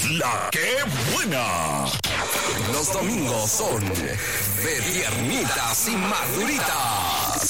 La que buena. Los domingos son de tiernitas y maduritas.